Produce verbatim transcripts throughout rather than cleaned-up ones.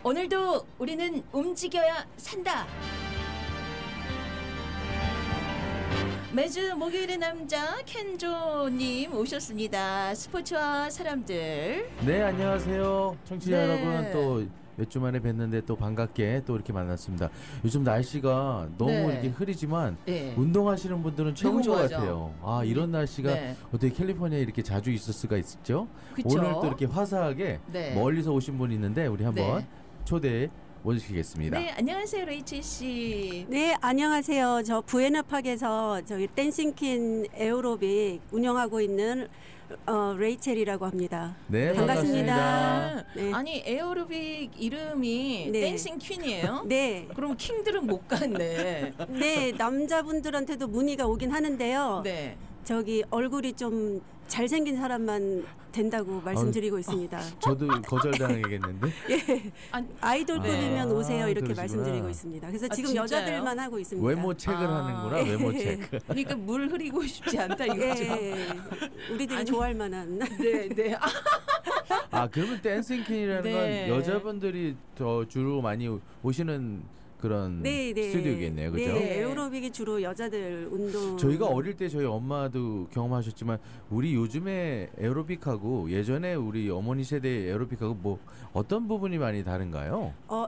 오늘도 우리는 움직여야 산다. 매주 목요일의 남자 켄조님 오셨습니다. 스포츠와 사람들. 네, 안녕하세요. 청취자 네. 여러분, 또 몇 주 만에 뵀는데 또 반갑게 또 이렇게 만났습니다. 요즘 날씨가 너무 네. 이렇게 흐리지만 네. 운동하시는 분들은 최고인 것 좋아하죠. 같아요. 아, 이런 날씨가 네. 어떻게 캘리포니아에 이렇게 자주 있을 수가 있죠? 그쵸? 오늘 또 이렇게 화사하게 네. 멀리서 오신 분이 있는데 우리 한번 네. 초대해 모시겠습니다. 네, 안녕하세요, 레이첼 씨. 네, 안녕하세요. 저 부에너팍에서 저기 댄싱퀸 에어로빅 운영하고 있는 어, 레이첼이라고 합니다. 네, 반갑습니다. 반갑습니다. 네. 아니, 에어로빅 이름이 네. 댄싱 퀸이에요? 네, 그럼 킹들은 못 갔네. 네 남자분들한테도 문의가 오긴 하는데요. 네. 저기 얼굴이 좀 잘생긴 사람만 된다고 말씀드리고 있습니다. 저도 거절당하겠는데. 예, 아니, 아이돌급이면 네. 오세요 이렇게 그러시구나. 말씀드리고 있습니다. 그래서 아, 지금 진짜요? 여자들만 하고 있습니다. 외모 체크를 아. 하는구나. 외모 체크. 그러니까 물 흐리고 싶지 않다 이거죠. 예, 우리들이 아니. 좋아할 만한. 네, 네. 아, 아, 그러면 댄싱퀸이라는 네. 건 여자분들이 더 주로 많이 오시는 그런 네, 네. 스튜디오겠네요, 그죠? 네, 에어로빅이 주로 여자들 운동. 저희가 어릴 때 저희 엄마도 경험하셨지만 우리 요즘에 에어로빅하고 예전에 우리 어머니 세대 에어로빅하고 뭐 어떤 부분이 많이 다른가요? 어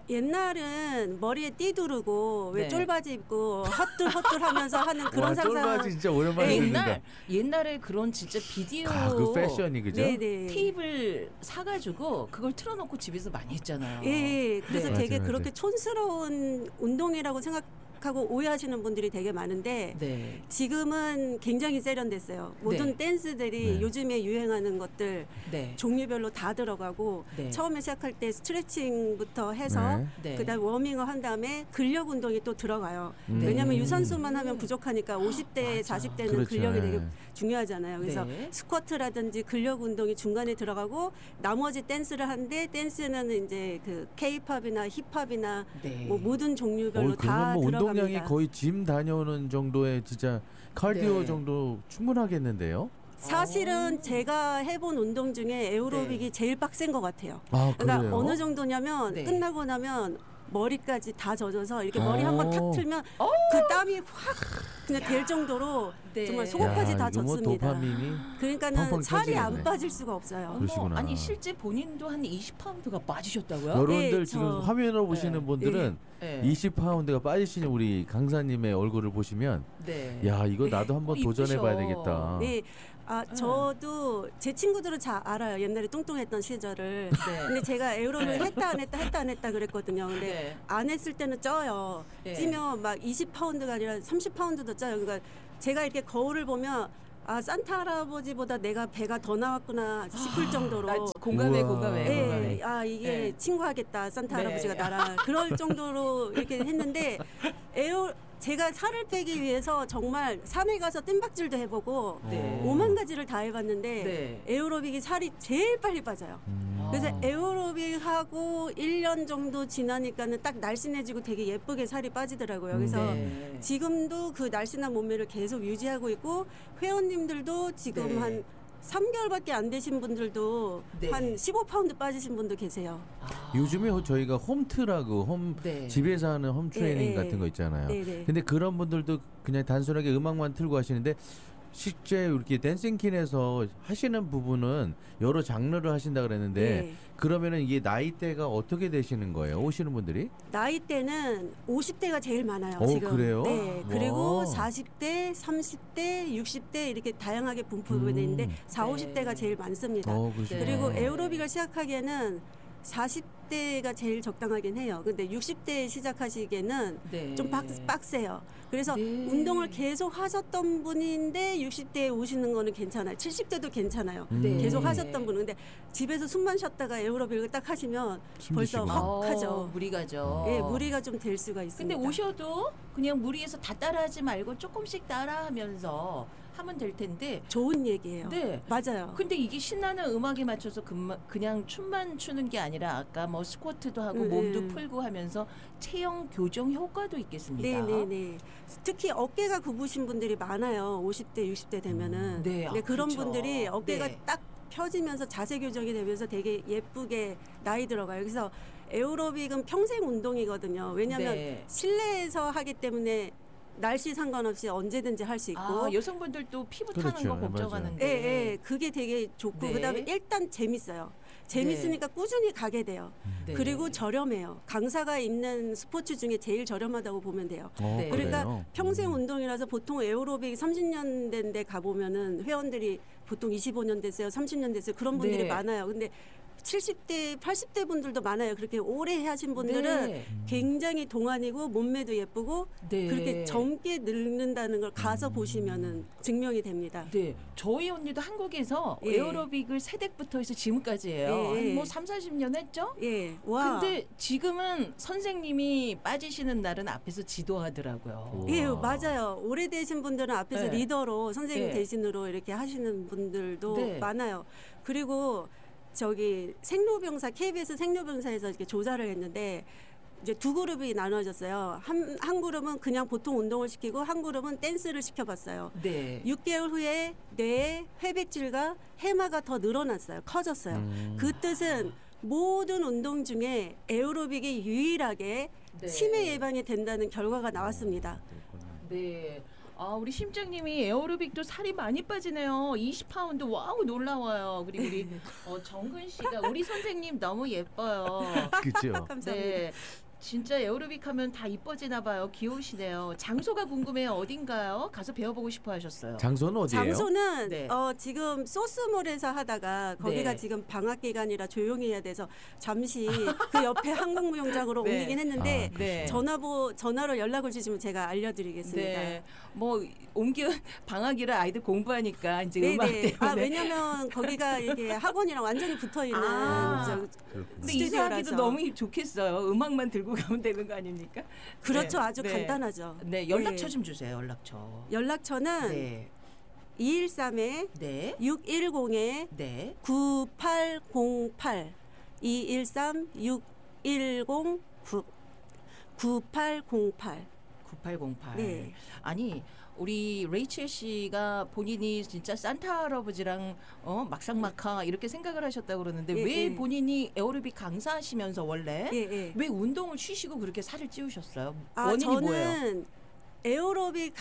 옛날은 머리에 띠 두르고 왜 네. 쫄바지 입고 헛들 헛들 하면서 하는 그런 와, 상상. 쫄바지 진짜 오랜만에 듣는다. 옛날 옛날에 그런 진짜 비디오 아, 그 패션이 그죠? 네네. 테이프를 사가지고 그걸 틀어놓고 집에서 많이 했잖아요. 예, 예. 그래서 네. 되게 맞아요, 그렇게 맞아요. 촌스러운 운동이라고 생각하고 오해하시는 분들이 되게 많은데 네. 지금은 굉장히 세련됐어요. 모든 네. 댄스들이 네. 요즘에 유행하는 것들 네. 종류별로 다 들어가고 네. 처음에 시작할 때 스트레칭부터 해서 네. 네. 그다음 워밍업 한 다음에 근력 운동이 또 들어가요. 음. 왜냐하면 네. 유산소만 하면 부족하니까 오십 대, 맞아. 사십 대는 그렇죠. 근력이 되게 네. 중요하잖아요. 그래서 네. 스쿼트라든지 근력 운동이 중간에 들어가고 나머지 댄스를 하는데 댄스는 이제 그 케이팝이나 힙합이나 네. 뭐 모든 종류별로 어, 다 그러면 뭐 들어갑니다. 운동량이 거의 짐 다녀오는 정도의 진짜 카디오 네. 정도 충분하겠는데요? 사실은 오. 제가 해본 운동 중에 에어로빅이 네. 제일 빡센 것 같아요. 아, 그러니까 그래요? 어느 정도냐면 네. 끝나고 나면 머리까지 다 젖어서 이렇게 머리 오. 한 번 탁 틀면 그 땀이 확 그냥 될 정도로 네. 정말 속옷까지 다 야, 이거 뭐 젖습니다. 도파민이 그러니까는 펑펑 살이 안 터지겠네. 빠질 수가 없어요. 그러시구나. 아니 실제 본인도 한 이십 파운드가 빠지셨다고요? 여러분들 네, 지금 저- 화면으로 보시는 네. 분들은 네. 이십 파운드가 빠지시는 우리 강사님의 얼굴을 보시면 네. 야, 이거 나도 한번 어, 도전해 봐야 이쁘셔. 되겠다. 네, 아 네. 저도 제 친구들은 잘 알아요. 옛날에 뚱뚱했던 시절을. 네. 근데 제가 에어로빅 네. 했다 안 했다 했다 안 했다 그랬거든요. 근데 네. 안 했을 때는 쪄요. 네. 찌면 막 이십 파운드가 아니라 삼십 파운드도 쪄요. 그러니까 제가 이렇게 거울을 보면 아 산타 할아버지보다 내가 배가 더 나왔구나 싶을 정도로. 나 공감해, 우와. 공감해, 예, 공감해. 아 이게 네. 친구하겠다 산타 네. 할아버지가 나랑 그럴 정도로 이렇게 했는데 에어 제가 살을 빼기 위해서 정말 산에 가서 뜸박질도 해보고 네. 오만 가지를 다 해봤는데 네. 에어로빅이 살이 제일 빨리 빠져요. 음. 그래서 아. 에어로빅 하고 일 년 정도 지나니까는 딱 날씬해지고 되게 예쁘게 살이 빠지더라고요. 그래서 네. 지금도 그 날씬한 몸매를 계속 유지하고 있고 회원님들도 지금 네. 한 삼 개월밖에 안 되신 분들도 네. 한 십오 파운드 빠지신 분도 계세요. 아. 요즘에 저희가 홈트라고 홈 네. 집에서 하는 홈 트레이닝 예, 예. 같은 거 있잖아요. 네, 네. 근데 그런 분들도 그냥 단순하게 음악만 틀고 하시는데 실제 이렇게 댄싱퀸에서 하시는 부분은 여러 장르를 하신다 그랬는데 네. 그러면은 이게 나이대가 어떻게 되시는 거예요? 오시는 분들이? 나이대는 오십 대가 제일 많아요. 어, 지금. 그래요? 네. 와. 그리고 사십 대, 삼십 대, 육십 대 이렇게 다양하게 분포되어 음. 있는데 사, 네. 오십 대가 제일 많습니다. 어, 그러시구나. 그리고 네. 에어로빅을 시작하기에는 사십 대가 제일 적당하긴 해요. 근데 육십 대 시작하시기에는 네. 좀 빡, 빡세요. 그래서 네. 운동을 계속 하셨던 분인데 육십 대에 오시는 거는 괜찮아요. 칠십 대도 괜찮아요. 네. 계속 하셨던 분은. 근데 집에서 숨만 쉬었다가 에어로빅을 딱 하시면 벌써 힘드시구나. 확 어, 하죠. 무리가죠. 예, 무리가 좀 될 수가 있습니다. 근데 오셔도 그냥 무리해서 다 따라하지 말고 조금씩 따라하면서 하면 될 텐데. 좋은 얘기예요. 네. 맞아요. 근데 이게 신나는 음악에 맞춰서 금마, 그냥 춤만 추는 게 아니라 아까 뭐 스쿼트도 하고 음, 몸도 음. 풀고 하면서 체형 교정 효과도 있겠습니다. 네네네. 특히 어깨가 굽으신 분들이 많아요. 오십 대, 육십 대 되면은. 네, 아, 근데 그런 그렇죠. 분들이 어깨가 네. 딱 펴지면서 자세 교정이 되면서 되게 예쁘게 나이 들어가요. 그래서 에어로빅은 평생 운동이거든요. 왜냐하면 네. 실내에서 하기 때문에 날씨 상관없이 언제든지 할 수 있고. 아, 여성분들도 피부 타는 그렇죠. 거 맞아요. 걱정하는데. 예, 예, 그게 되게 좋고 네. 그다음에 일단 재밌어요. 재밌으니까 꾸준히 가게 돼요. 네. 그리고 저렴해요. 강사가 있는 스포츠 중에 제일 저렴하다고 보면 돼요. 어, 네. 그러니까 그래요? 평생 음. 운동이라서 보통 에어로빅 삼십 년 된 데 가보면은 회원들이 보통 이십오 년 됐어요, 삼십 년 됐어요. 그런 분들이 네. 많아요. 근데 칠십 대, 팔십 대 분들도 많아요. 그렇게 오래 하신 분들은 네. 굉장히 동안이고 몸매도 예쁘고 네. 그렇게 젊게 늙는다는 걸 가서 음. 보시면은 증명이 됩니다. 네, 저희 언니도 한국에서 예. 에어로빅을 세댁부터 해서 지금까지 해요. 예, 예. 한 뭐 삼, 사십 년 했죠? 예, 와. 근데 지금은 선생님이 빠지시는 날은 앞에서 지도하더라고요. 우와. 예, 맞아요. 오래되신 분들은 앞에서 네. 리더로 선생님 네. 대신으로 이렇게 하시는 분들도 네. 많아요. 그리고 저기 생로병사 케이비에스 생로병사에서 이렇게 조사를 했는데 이제 두 그룹이 나눠졌어요. 한, 한 그룹은 그냥 보통 운동을 시키고 한 그룹은 댄스를 시켜봤어요. 네. 육 개월 후에 뇌의 회백질과 해마가 더 늘어났어요. 커졌어요. 음. 그 뜻은 모든 운동 중에 에어로빅이 유일하게 네. 치매 예방이 된다는 결과가 나왔습니다. 네. 아, 우리 심장님이 에어로빅도 살이 많이 빠지네요. 이십 파운드. 와우, 놀라워요. 그리고 우리 어, 정근 씨가 우리 선생님 너무 예뻐요. 그죠? 감사합니다. 네. 진짜 에어로빅 하면 다 이뻐지나 봐요. 귀여우시네요. 장소가 궁금해요. 어딘가요? 가서 배워보고 싶어 하셨어요. 장소는 어디예요? 장소는 네. 어, 지금 소스몰에서 하다가 거기가 네. 지금 방학 기간이라 조용히 해야 돼서 잠시 그 옆에 한국무용장으로 네. 옮기긴 했는데 아, 네. 전화보 전화로 연락을 주시면 제가 알려드리겠습니다. 네. 뭐 옮겨 방학이라 아이들 공부하니까 이제 음악 때문에. 아 왜냐면 거기가 이게 학원이랑 완전히 붙어 있는 아. 저 그렇군요. 근데 이사하기도 스튜디오라서. 너무 좋겠어요. 음악만 들고 가면 되는 거 아닙니까? 그렇죠. 네. 아주 네. 간단하죠. 네, 연락처 네. 좀 주세요. 연락처. 연락처는 네. 이일삼에 네. 육일공에 네. 구팔공팔 이일삼 육일공 구팔공팔 구팔공팔. 네. 아니 우리 레이첼 씨가 본인이 진짜 산타 할아버지랑 어 막상막하 이렇게 생각을 하셨다고 그러는데 예, 왜 예. 본인이 에어로빅 강사하시면서 원래 예, 예. 왜 운동을 쉬시고 그렇게 살을 찌우셨어요? 아, 원인이 저는 뭐예요? 에어로빅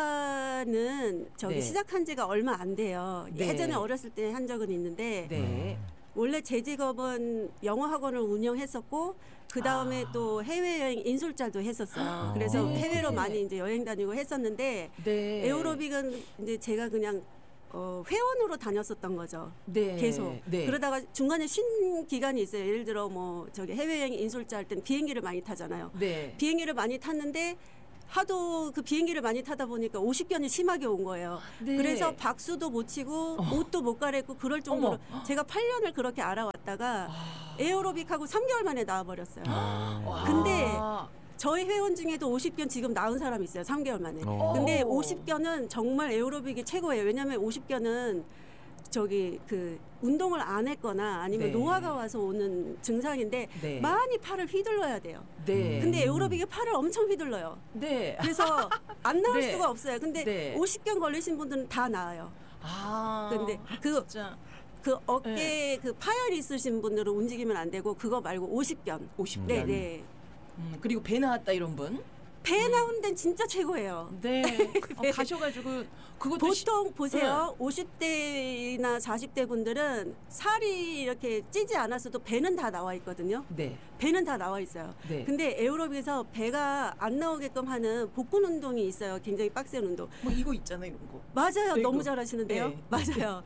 강사는 저기 네. 시작한 지가 얼마 안 돼요. 네. 예전에 어렸을 때 한 적은 있는데 네. 원래 제 직업은 영어 학원을 운영했었고 그 다음에 아. 또 해외여행 인솔자도 했었어요. 그래서 네. 해외로 많이 이제 여행 다니고 했었는데 네. 에어로빅은 이제 제가 그냥 어, 회원으로 다녔었던 거죠. 네. 계속. 네. 그러다가 중간에 쉰 기간이 있어요. 예를 들어 뭐 저기 해외여행 인솔자 할 때는 비행기를 많이 타잖아요. 네. 비행기를 많이 탔는데 하도 그 비행기를 많이 타다 보니까 오십견이 심하게 온 거예요. 네. 그래서 박수도 못 치고 어. 옷도 못 갈아입고 그럴 정도로 어머. 제가 팔 년을 그렇게 알아왔다가 아. 에어로빅하고 삼 개월 만에 나와버렸어요. 아. 와. 근데 저희 회원 중에도 오십견 지금 나은 사람 있어요. 삼 개월 만에. 어. 근데 오. 오십견은 정말 에어로빅이 최고예요. 왜냐하면 오십견은 저기 그 운동을 안 했거나 아니면 네. 노화가 와서 오는 증상인데 네. 많이 팔을 휘둘러야 돼요. 네. 근데 에어로빅이 팔을 엄청 휘둘러요. 네. 그래서 안 나올 네. 수가 없어요. 근데 네. 오십견 걸리신 분들은 다 나아요. 아. 근데 그 진짜 그 어깨 네. 그 파열이 있으신 분들은 움직이면 안 되고 그거 말고 오십견. 오십 네, 년. 네. 음, 그리고 배 나왔다 이런 분. 배 나온 데는 진짜 최고예요. 네. 어, 가셔가지고 그것도 시- 보통 보세요. 오십 대나 사십 대 분들은 살이 이렇게 찌지 않았어도 배는 다 나와 있거든요. 네. 배는 다 나와 있어요. 네. 근데 에어로빅에서 배가 안 나오게끔 하는 복근 운동이 있어요. 굉장히 빡센 운동. 뭐 이거 있잖아요, 이런 거. 맞아요. 네, 너무 이거. 잘하시는데요. 네. 맞아요.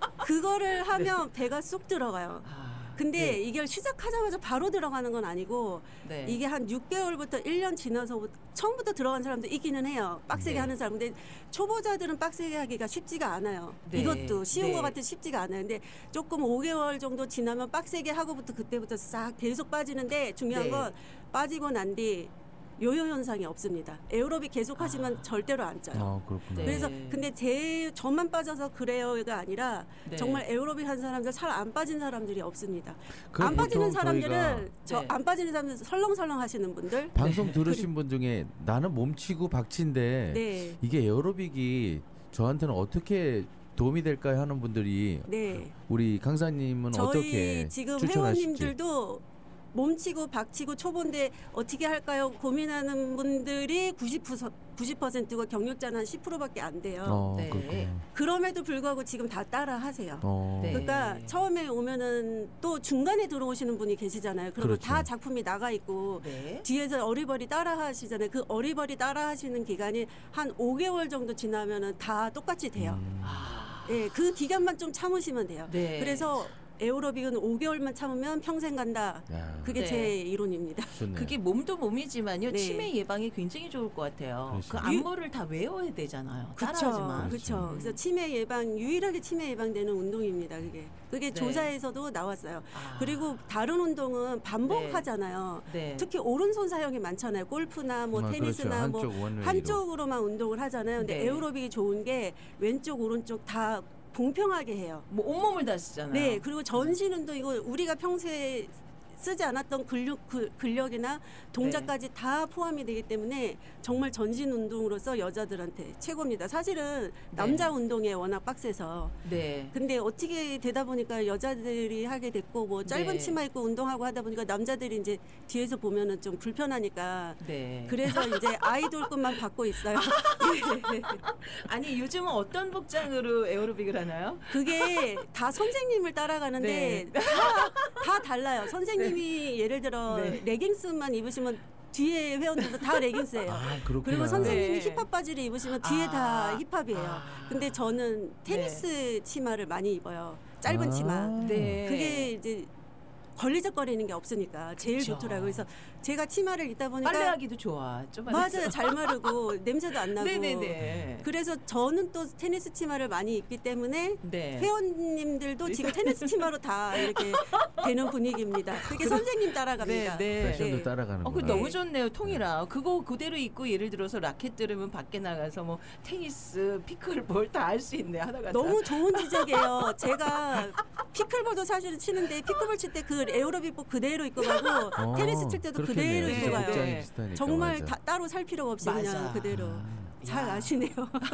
그거를 하면 배가 쑥 들어가요. 아. 근데 네. 이걸 시작하자마자 바로 들어가는 건 아니고 네. 이게 한 육 개월부터 일 년 지나서 처음부터 들어간 사람도 있기는 해요. 빡세게 네. 하는 사람. 근데 초보자들은 빡세게 하기가 쉽지가 않아요. 네. 이것도 쉬운 네. 것 같아 쉽지가 않아요. 근데 조금 오 개월 정도 지나면 빡세게 하고부터 그때부터 싹 계속 빠지는데 중요한 네. 건 빠지고 난 뒤 요요 현상이 없습니다. 에어로빅 계속 하시면 아. 절대로 안 쪄요. 아, 그렇구나. 네. 그래서 근데 제 저만 빠져서 그래요가 아니라 네. 정말 에어로빅 한 사람들 살 안 빠진 사람들이 없습니다. 그 안 빠지는 보통 사람들은 저희가 저 네. 안 빠지는 사람들 설렁설렁 하시는 분들. 방송 들으신 분 중에 나는 몸치고 박치인데 네. 이게 에어로빅이 저한테는 어떻게 도움이 될까요 하는 분들이 네. 우리 강사님은 저희 어떻게 지금 추천하실지. 회원님들도 몸치고 박치고 초보인데 어떻게 할까요? 고민하는 분들이 구십 퍼센트가 경력자는 한 십 퍼센트밖에 안 돼요. 어, 네. 그렇구나. 그럼에도 불구하고 지금 다 따라 하세요. 어. 네. 그러니까 처음에 오면은 또 중간에 들어오시는 분이 계시잖아요. 그러면 그렇죠. 다 작품이 나가 있고 네. 뒤에서 어리버리 따라 하시잖아요. 그 어리버리 따라 하시는 기간이 한 오 개월 정도 지나면은 다 똑같이 돼요. 음. 아, 예, 그 기간만 좀 참으시면 돼요. 네. 그래서 에어로빅은 오 개월만 참으면 평생 간다. 야, 그게 네. 제 이론입니다. 좋네요. 그게 몸도 몸이지만요. 네. 치매 예방이 굉장히 좋을 것 같아요. 그 그렇습니다. 안무를 다 외워야 되잖아요. 따라하지만. 그렇죠. 그렇죠. 그래서 치매 예방 유일하게 치매 예방되는 운동입니다. 그게 그게 네. 조사에서도 나왔어요. 아, 그리고 다른 운동은 반복하잖아요. 네. 특히 오른손 사용이 많잖아요. 골프나 뭐 아, 테니스나 그렇죠. 뭐 한쪽 원웨이로. 한쪽으로만 운동을 하잖아요. 근데 네. 에어로빅이 좋은 게 왼쪽 오른쪽 다 공평하게 해요. 뭐 온몸을 다 쓰잖아요. 네, 그리고 전신 운동 이거 우리가 평소에 쓰지 않았던 근력, 그, 근력이나 동작까지 다 포함이 되기 때문에 정말 전신 운동으로서 여자들한테 최고입니다. 사실은 남자 운동에 워낙 빡세서 네. 근데 어떻게 되다 보니까 여자들이 하게 됐고 뭐 짧은 네. 치마 입고 운동하고 하다 보니까 남자들이 이제 뒤에서 보면은 좀 불편하니까 네. 그래서 이제 아이돌급만 받고 있어요. 아니 요즘은 어떤 복장으로 에어로빅을 하나요? 그게 다 선생님을 따라가는데 네. 다, 다 달라요. 선생님이 예를 들어 네. 레깅스만 입으시면 뒤에 회원들도 다 레깅스예요. 아, 그렇구나. 그리고 선생님이 네. 힙합 바지를 입으시면 뒤에 아. 다 힙합이에요. 아. 근데 저는 테니스 치마를 많이 입어요. 짧은 아. 치마. 네. 그게 이제 걸리적거리는 게 없으니까 제일 그쵸. 좋더라고요. 그래서 제가 치마를 입다 보니까 빨래하기도 좋아. 좀 맞아요. 잘 마르고 냄새도 안 나고. 네네네. 그래서 저는 또 테니스 치마를 많이 입기 때문에 네. 회원님들도 지금 테니스 치마로 다 이렇게 되는 분위기입니다. 그게 선생님 따라갑니다. 네, 네. 패션도 네. 따라가는 어, 그 거예요. 너무 좋네요. 통이라. 그거 그대로 입고 예를 들어서 라켓 들으면 밖에 나가서 뭐 테니스, 피클볼 다 할 수 있네. 하다가 너무 좋은 지적이에요. 제가 피클볼도 사실은 치는데 피클볼 칠 때 그 에어로빅복 그대로 입고 가고 어, 테니스 칠 때도 그렇겠네요. 그대로 진짜 입고 가요. 복장이 네. 비슷하니까, 정말 맞아. 다, 따로 살 필요가 없이 맞아. 그냥 그대로. 아. 잘 야. 아시네요.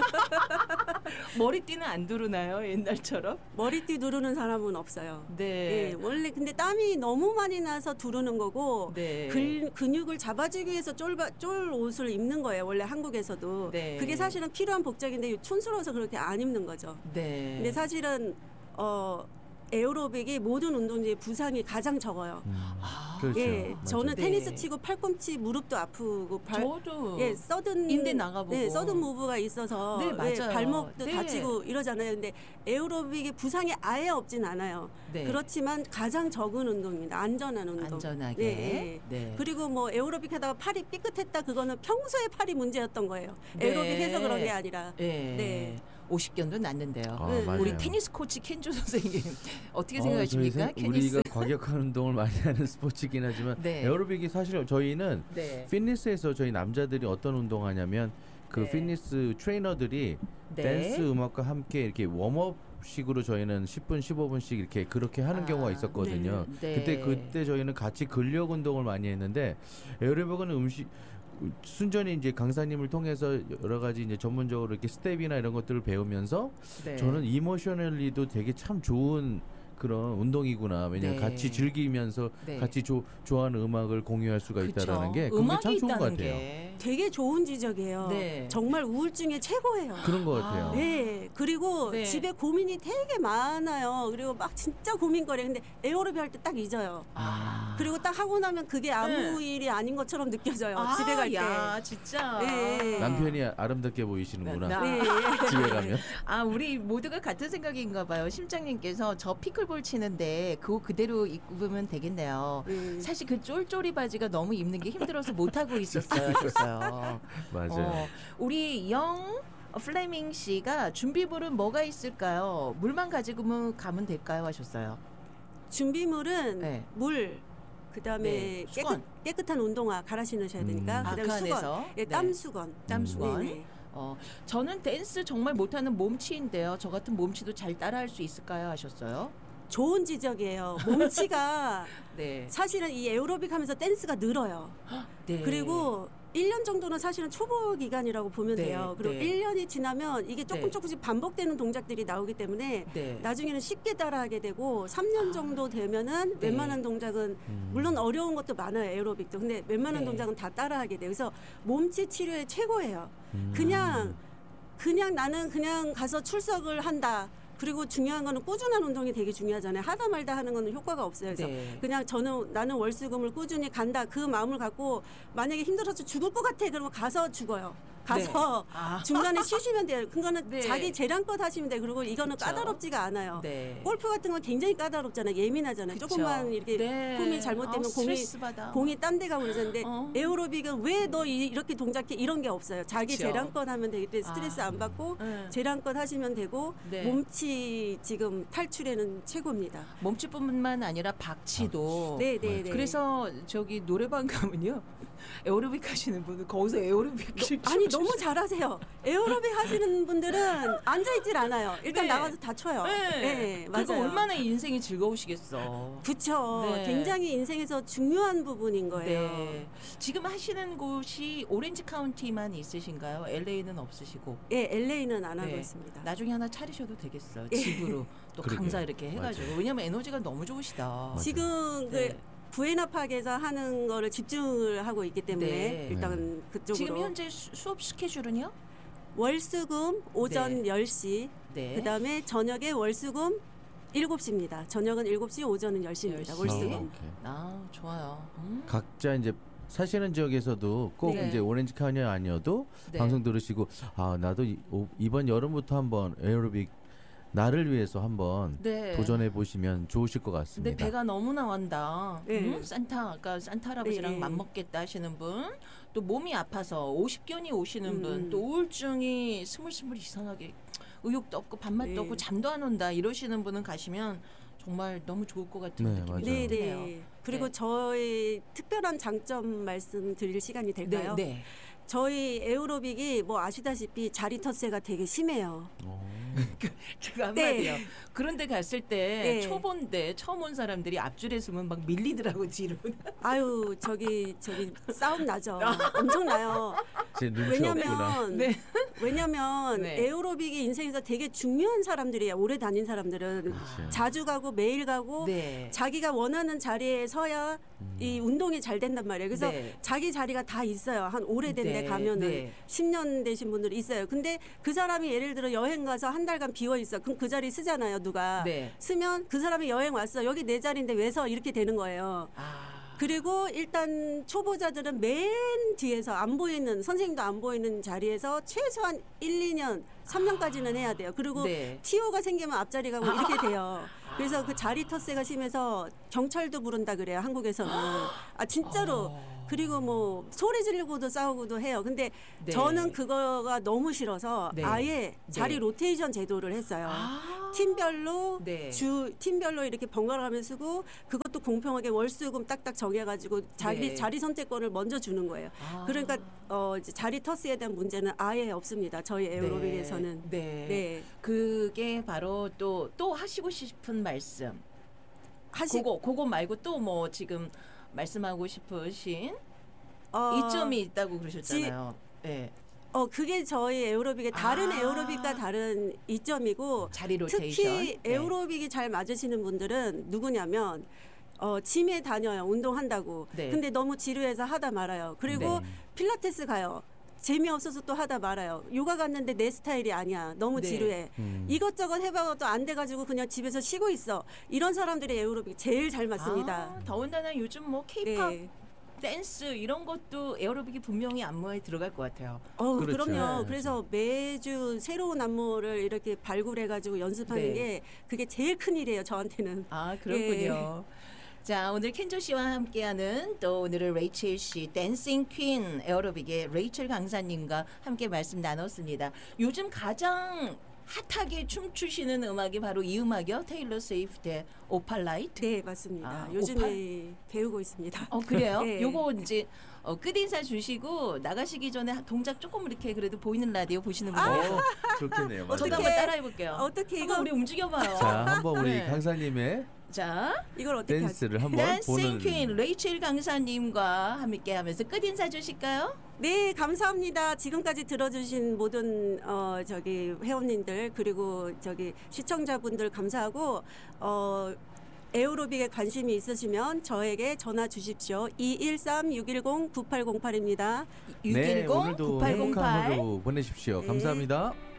머리띠는 안 두르나요? 옛날처럼? 머리띠 두르는 사람은 없어요. 네. 예, 원래 근데 땀이 너무 많이 나서 두르는 거고 네. 근, 근육을 잡아주기 위해서 쫄바, 쫄 옷을 입는 거예요. 원래 한국에서도. 네. 그게 사실은 필요한 복장인데 촌스러워서 그렇게 안 입는 거죠. 네. 근데 사실은 어, 에어로빅이 모든 운동 중에 부상이 가장 적어요. 음. 아, 그렇죠. 예, 맞아요. 저는 네. 테니스 치고 팔꿈치 무릎도 아프고 발, 저도 예, 서든 인대 나가보고. 네, 서든 무브가 있어서 네, 예, 맞아요. 발목도 네. 다치고 이러잖아요. 근데 에어로빅이 부상이 아예 없진 않아요. 네. 그렇지만 가장 적은 운동입니다. 안전한 운동. 안전하게. 네, 네. 네. 그리고 뭐 에어로빅 하다가 팔이 삐끗했다 그거는 평소에 팔이 문제였던 거예요. 네. 에어로빅 해서 그런 게 아니라. 네. 네. 오십 견도 났는데요. 아, 네. 맞아요. 우리 테니스 코치 켄조 선생님 어떻게 어, 생각하십니까? 저희 생- 테니스. 우리가 과격한 운동을 많이 하는 스포츠이긴 하지만 네. 에어로빅이 사실 저희는 네. 피트니스에서 저희 남자들이 어떤 운동하냐면 그 네. 피트니스 트레이너들이 네. 댄스 음악과 함께 이렇게 웜업 식으로 저희는 십 분 십오 분씩 이렇게 그렇게 하는 아, 경우가 있었거든요. 네. 그때 그때 저희는 같이 근력 운동을 많이 했는데 에어로빅은 음식 순전히 이제 강사님을 통해서 여러 가지 이제 전문적으로 이렇게 스텝이나 이런 것들을 배우면서 네. 저는 이모셔널리도 되게 참 좋은 그런 운동이구나. 왜냐면 네. 같이 즐기면서 네. 같이 조, 좋아하는 음악을 공유할 수가 그쵸. 있다라는 게 그게 음악이 참 좋은 것 있다는 같아요. 게. 되게 좋은 지적이에요. 네. 정말 우울증의 최고예요. 그런 것 같아요. 아. 네, 그리고 네. 집에 고민이 되게 많아요. 그리고 막 진짜 고민거려. 근데 에어로빅 할 때 딱 잊어요. 아. 그리고 딱 하고 나면 그게 아무 네. 일이 아닌 것처럼 느껴져요. 아, 집에 갈 때. 야, 진짜. 네. 남편이 아름답게 보이시는구나. 나- 네. 집에 가면. 아, 우리 모두가 같은 생각인가 봐요. 심장님께서 저 피클볼 치는데 그거 그대로 입으면 되겠네요. 네. 사실 그 쫄쫄이 바지가 너무 입는 게 힘들어서 못 하고 있었어요. 하셨어요. 맞아요. 어, 우리 영 플레밍 씨가 준비물은 뭐가 있을까요? 물만 가지고 가면 될까요? 하셨어요. 준비물은 네. 물, 그다음에 네, 깨끗, 수건. 깨끗한 운동화 갈아 신으셔야 되니까. 음. 그다음에 수건. 아칸에서 예, 땀 수건. 땀 수건. 네, 네. 어, 저는 댄스 정말 못하는 몸치인데요. 저 같은 몸치도 잘 따라할 수 있을까요? 하셨어요. 좋은 지적이에요. 몸치가 네. 사실은 이 에어로빅 하면서 댄스가 늘어요. 네. 그리고 일 년 정도는 사실은 초보 기간이라고 보면 네, 돼요. 그리고 네. 일 년이 지나면 이게 조금 네. 조금씩 반복되는 동작들이 나오기 때문에 네. 나중에는 쉽게 따라하게 되고 삼 년 정도 되면은 네. 웬만한 동작은 음. 물론 어려운 것도 많아요. 에어로빅도. 근데 웬만한 네. 동작은 다 따라하게 돼요. 그래서 몸치 치료의 최고예요. 음. 그냥 그냥 나는 그냥 가서 출석을 한다. 그리고 중요한 거는 꾸준한 운동이 되게 중요하잖아요. 하다 말다 하는 거는 효과가 없어요. 그래서 네. 그냥 저는 나는 월수금을 꾸준히 간다. 그 마음을 갖고 만약에 힘들어서 죽을 것 같아. 그러면 가서 죽어요. 가서 네. 아. 중간에 쉬시면 돼요. 그거는 네. 자기 재량껏 하시면 돼요. 그리고 이거는 그쵸. 까다롭지가 않아요. 네. 골프 같은 건 굉장히 까다롭잖아요. 예민하잖아요. 그쵸. 조금만 이렇게 네. 폼이 잘못되면 아, 공이 스트레스 받아. 공이 딴 데 가고 그러는데 어. 에어로빅은 왜 너 이렇게 동작해 이런 게 없어요. 자기 그쵸. 재량껏 하면 되기 때문에 스트레스 아. 안 받고 네. 재량껏 하시면 되고 네. 몸치 지금 탈출에는 최고입니다. 몸치뿐만 아니라 박치도. 네, 네, 네. 그래서 저기 노래방 가면요 에어로빅 하시는 분은 거기서 에어로빅 아니 너무 잘하세요. 에어로빅 하시는 분들은 앉아 있질 않아요. 일단 네. 나가서 다 쳐요. 네, 네, 그러니까 맞아요. 얼마나 인생이 즐거우시겠어. 그쵸. 네. 굉장히 인생에서 중요한 부분인 거예요. 네. 지금 하시는 곳이 오렌지 카운티만 있으신가요? 엘에이는 없으시고. 예, 엘에이는 안 하고 네. 있습니다. 나중에 하나 차리셔도 되겠어. 예. 집으로 또 그러게요. 강사 이렇게 해가지고. 맞아요. 왜냐면 에너지가 너무 좋으시다. 맞아요. 지금 네. 그 부에나 파크에서 하는 거를 집중을 하고 있기 때문에 네. 일단 그쪽으로 지금 현재 수, 수업 스케줄은요? 월수금 오전 네. 열 시 네. 그다음에 저녁에 월수금 일곱 시입니다. 저녁은 일곱 시, 오전은 열 시입니다. 열 시. 월수금. 아, 오케이. 아 좋아요. 음. 각자 이제 사시는 지역에서도 꼭 네. 이제 오렌지 카운티 아니어도 네. 방송 들으시고 아 나도 이, 오, 이번 여름부터 한번 에어로빅 나를 위해서 한번 네. 도전해 보시면 좋으실 것 근데 같습니다. 배가 너무 나온다. 네. 음? 산타, 아까 산타 할아버지랑 네. 맞먹겠다 하시는 분, 또 몸이 아파서 오십견이 오시는 음. 분, 또 우울증이 스물스물 이상하게 의욕도 없고 밥맛도 네. 없고 잠도 안 온다 이러시는 분은 가시면 정말 너무 좋을 것 같은 네, 느낌이 맞아요. 네, 드네요. 네. 그리고 네. 저희 특별한 장점 말씀드릴 시간이 될까요? 네, 네. 저희 에어로빅이 뭐 아시다시피 자리 텃세가 되게 심해요. 어. 제가 네. 한마디요. 그런데 갔을 때 네. 초보인데 처음 온 사람들이 앞줄에 서면 막 밀리더라고 뒤로. 아유 저기 저기 싸움 나죠. 엄청 나요. 제 눈치 없구나. 왜냐면 네. 왜냐면 네. 에어로빅이 인생에서 되게 중요한 사람들이에요. 오래 다닌 사람들은 그렇죠. 자주 가고 매일 가고 네. 자기가 원하는 자리에 서야 이 운동이 잘 된단 말이에요. 그래서 네. 자기 자리가 다 있어요. 한 오래된 데 네, 가면은 네. 십 년 되신 분들이 있어요. 근데 그 사람이 예를 들어 여행 가서 한 달간 비워 있어. 그럼 그 자리 쓰잖아요, 누가. 네. 쓰면 그 사람이 여행 왔어. 여기 내 자리인데 왜 서? 이렇게 되는 거예요. 아. 그리고 일단 초보자들은 맨 뒤에서 안 보이는 선생님도 안 보이는 자리에서 최소한 일, 이 년, 삼 년까지는 해야 돼요. 그리고 네. 티오가 생기면 앞자리 가고 이렇게 돼요. 그래서 그 자리 텃세가 심해서 경찰도 부른다 그래요. 한국에서는. 아 진짜로. 어. 그리고 뭐 소리 지르고도 싸우고도 해요. 근데 네. 저는 그거가 너무 싫어서 네. 아예 자리 네. 로테이션 제도를 했어요. 아. 팀별로 네. 주 팀별로 이렇게 번갈아가며 쓰고 그것도 공평하게 월수금 딱딱 정해가지고 자기 네. 자리 선택권을 먼저 주는 거예요. 아. 그러니까 어, 이제 자리 터스에 대한 문제는 아예 없습니다. 저희 에어로빅에서는. 네. 네. 네. 그게 바로 또 또 하시고 싶은 말씀. 하시 그거 그거 말고 또 뭐 지금 말씀하고 싶으신 어, 이점이 있다고 그러셨잖아요. 네. 어 그게 저희 에어로빅의 다른 아. 에어로빅과 다른 이점이고 자리 로테이션. 특히 네. 에어로빅이 잘 맞으시는 분들은 누구냐면 어, 짐에 다녀요. 운동한다고. 네. 근데 너무 지루해서 하다 말아요. 그리고 네. 필라테스 가요. 재미없어서 또 하다 말아요. 요가 갔는데 내 스타일이 아니야. 너무 네. 지루해. 음. 이것저것 해봐도 안 돼가지고 그냥 집에서 쉬고 있어. 이런 사람들이 에어로빅 제일 잘 맞습니다. 아, 더군다나 요즘 뭐 케이팝 네. 댄스 이런 것도 에어로빅이 분명히 안무에 들어갈 것 같아요. 어, 그렇죠. 그럼요. 네. 그래서 매주 새로운 안무를 이렇게 발굴해가지고 연습하는 네. 게 그게 제일 큰 일이에요. 저한테는. 아 그렇군요. 자 오늘 켄조 씨와 함께하는 또 오늘은 레이첼 씨 댄싱 퀸 에어로빅의 레이첼 강사님과 함께 말씀 나눴습니다. 요즘 가장 핫하게 춤추시는 음악이 바로 이 음악이요. 테일러 스위프트의 오팔라이트. 네, 맞습니다. 아, 요즘에 오팔? 배우고 있습니다. 어 그래요? 네. 요거 이제 어, 끝인사 주시고 나가시기 전에 동작 조금 이렇게 그래도 보이는 라디오 보시는 분들 어, 좋겠네요. 맞아요. 저도 어떡해. 한번 따라해 볼게요. 어떻게 한번 이거 우리 움직여봐요. 자, 한번 우리 네. 강사님의 자, 이걸 어떻게 하지? 댄스를 한번 댄싱 보는. 퀸 레이첼 강사님과 함께 하면서 끝인사 주실까요? 네, 감사합니다. 지금까지 들어주신 모든 어 저기 회원님들 그리고 저기 시청자분들 감사하고 어 에어로빅에 관심이 있으시면 저에게 전화 주십시오. 이일삼 육일공 구팔공팔입니다. 네, 육일공 오늘도 구팔공팔 행복한 하루 보내십시오. 네. 감사합니다.